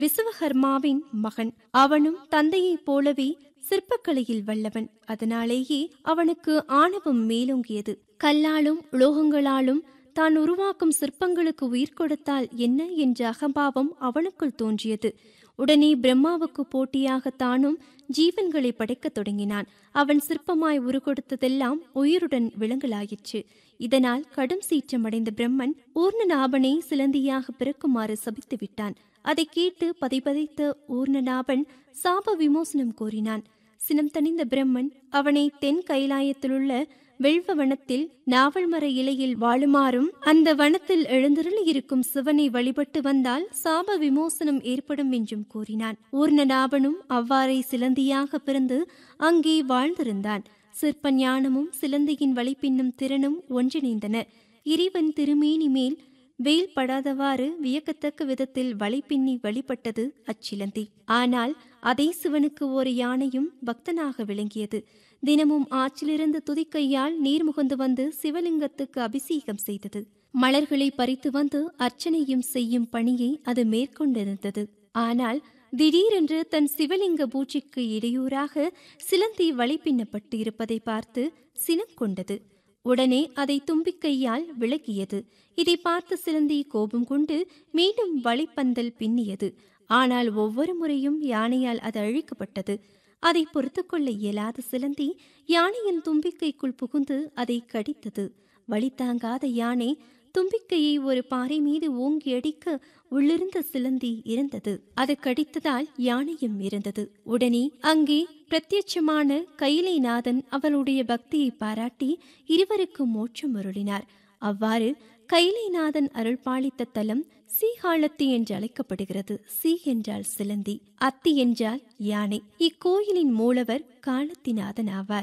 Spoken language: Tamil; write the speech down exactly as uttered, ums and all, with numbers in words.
விசுவகர்மாவின் மகன். அவனும் தந்தையைப் போலவே சிற்பக்கலையில் வல்லவன். அதனாலேயே அவனுக்கு ஆணவம் மேலோங்கியது. கல்லாலும் உலோகங்களாலும் தான் உருவாக்கும் சிற்பங்களுக்கு உயிர் கொடுத்தால் என்ன என்ற அகம்பாவம் அவனுக்குள் தோன்றியது. உடனே பிரம்மாவுக்கு போட்டியாக தானும் ஜீவன்களை படைக்கத் தொடங்கினான். அவன் சிற்பமாய் உருகொடுத்ததெல்லாம் உயிருடன் விலங்கலாயிற்று. இதனால் கடும் சீற்றமடைந்த பிரம்மன் ஊர்ணநாபனை சிலந்தியாக பிறக்குமாறு சபித்து விட்டான். அதை கேட்டு பதிபதைத்த ஊர்ணநாபன் சாப விமோசனம் கோரினான். சினம் தணிந்த பிரம்மன் அவனை தென் கைலாயத்திலுள்ள வெள்வ வனத்தில் நாவல் மர இலையில் வாழுமாறும், அந்த வனத்தில் எழுந்தருளி இருக்கும் சிவனை வழிபட்டு வந்தால் சாப விமோசனம் ஏற்படும் என்றும் கூறினான். ஊர்ணநாபனும் அவ்வாறே சிலந்தியாக பிறந்து அங்கே வாழ்ந்திருந்தான். சிற்ப ஞானமும் சிலந்தியின் வழிபின்னும் திறனும் ஒன்றிணைந்தன. இறைவன் திருமேனி மேல் வெயில் படாதவாறு வியக்கத்தக்க விதத்தில் வலைப்பின்னி வழிபட்டது அச்சிலந்தி. ஆனால் அதே சிவனுக்கு ஒரு யானையும் பக்தனாக விளங்கியது. தினமும் ஆற்றிலிருந்து துதிக்கையால் நீர் முகந்து வந்து சிவலிங்கத்துக்கு அபிஷேகம் செய்தது. மலர்களை பறித்து வந்து அர்ச்சனையும் செய்யும் பணியை அது மேற்கொண்டிருந்தது. ஆனால் திடீரென்று தன் சிவலிங்க பூஜைக்கு இடையூறாக சிலந்தி வலைப்பின்னப்பட்டு இருப்பதை பார்த்து சினம் கொண்டது. உடனே அதை தும்பிக்கையால் விலக்கியது. இதை பார்த்த சிலந்தி கோபம் கொண்டு மீண்டும் வலைப்பந்தல் பின்னியது. ஆனால் ஒவ்வொரு முறையும் யானையால் அது அழிக்கப்பட்டது. அதை பொறுத்து கொள்ள இயலாத சிலந்தி யானையின் தும்பிக்கைக்குள் புகுந்து அதை கடித்தது. வலி தாங்காத யானை தும்பிக்கையை ஒரு பாறை மீது ஓங்கி அடிக்க உள்ளிருந்த சிலந்தி இறந்தது. அது கடித்ததால் யானையும் இறந்தது. உடனே அங்கே பிரத்யட்சமான கைலைநாதன் அவளுடைய பக்தியை பாராட்டி இருவருக்கும் மோட்சம் அருளினார். அவ்வாறு கைலைநாதன் அருள் பாலித்த தலம் சீகாழத்தி என்று அழைக்கப்படுகிறது. சீ என்றால் சிலந்தி, அத்தி என்றால் யானை. இக்கோயிலின் மூலவர் காலத்திநாதன் ஆவார்.